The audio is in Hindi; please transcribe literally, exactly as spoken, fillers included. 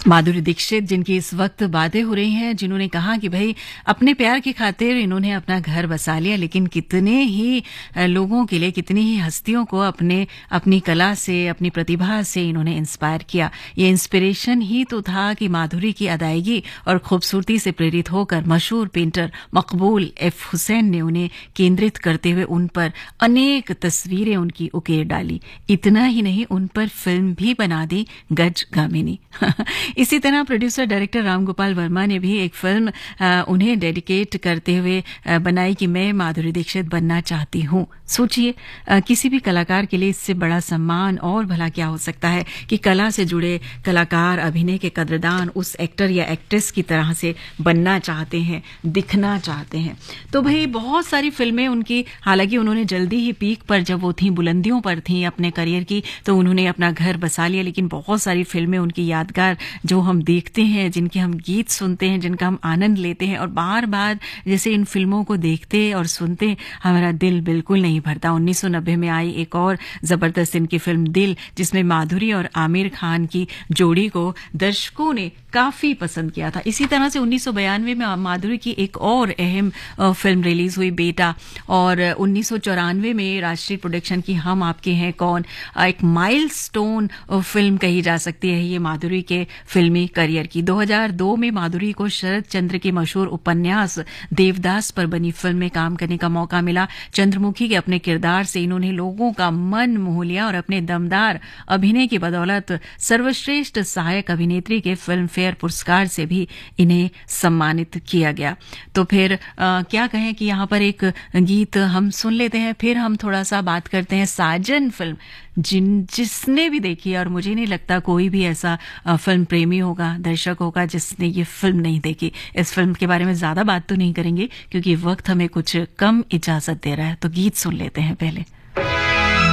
माधुरी दीक्षित जिनकी इस वक्त बातें हो रही हैं, जिन्होंने कहा कि भाई अपने प्यार की खातिर इन्होंने अपना घर बसा लिया, लेकिन कितने ही लोगों के लिए, कितनी ही हस्तियों को अपने अपनी कला से, अपनी प्रतिभा से इन्होंने इंस्पायर किया। ये इंस्पिरेशन ही तो था कि माधुरी की अदायगी और खूबसूरती से प्रेरित होकर मशहूर पेंटर मकबूल एफ हुसैन ने उन्हें केंद्रित करते हुए उन पर अनेक तस्वीरें उनकी उकेर डाली। इतना ही नहीं, उन पर फिल्म भी बना दी, गज गामिनी। इसी तरह प्रोड्यूसर डायरेक्टर राम गोपाल वर्मा ने भी एक फिल्म आ, उन्हें डेडिकेट करते हुए आ, बनाई कि मैं माधुरी दीक्षित बनना चाहती हूँ। सोचिए, किसी भी कलाकार के लिए इससे बड़ा सम्मान और भला क्या हो सकता है कि कला से जुड़े कलाकार, अभिनय के कदरदान उस एक्टर या एक्ट्रेस की तरह से बनना चाहते हैं, दिखना चाहते हैं। तो भाई बहुत सारी फिल्में उनकी, हालांकि उन्होंने जल्दी ही पीक पर, जब वो थी बुलंदियों पर थी अपने करियर की, तो उन्होंने अपना घर बसा लिया, लेकिन बहुत सारी फिल्में उनकी यादगार जो हम देखते हैं, जिनके हम गीत सुनते हैं, जिनका हम आनंद लेते हैं और बार बार जैसे इन फिल्मों को देखते और सुनते हमारा दिल बिल्कुल नहीं भरता। उन्नीस सौ नब्बे में आई एक और जबरदस्त इनकी फिल्म दिल, जिसमें माधुरी और आमिर खान की जोड़ी को दर्शकों ने काफी पसंद किया था। इसी तरह से उन्नीस सौ बयानवे में माधुरी की एक और अहम फिल्म रिलीज हुई, बेटा, और उन्नीस सौ चौरानवे में राष्ट्रीय प्रोडक्शन की हम आपके हैं कौन, एक माइलस्टोन फिल्म कही जा सकती है ये माधुरी के फिल्मी करियर की। दो हज़ार दो में माधुरी को शरद चंद्र के मशहूर उपन्यास देवदास पर बनी फिल्म में काम करने का मौका मिला। चंद्रमुखी के अपने किरदार से इन्होंने लोगों का मन मोह लिया और अपने दमदार अभिनय की बदौलत सर्वश्रेष्ठ सहायक अभिनेत्री के फिल्म फेयर पुरस्कार से भी इन्हें सम्मानित किया गया। तो फिर आ, क्या कहें कि यहाँ पर एक गीत हम सुन लेते हैं, फिर हम थोड़ा सा बात करते हैं साजन फिल्म, जिन जिसने भी देखी, और मुझे नहीं लगता कोई भी ऐसा फिल्म प्रेमी होगा, दर्शक होगा, जिसने ये फिल्म नहीं देखी। इस फिल्म के बारे में ज्यादा बात तो नहीं करेंगे क्योंकि वक्त हमें कुछ कम इजाजत दे रहा है, तो गीत सुन लेते हैं पहले।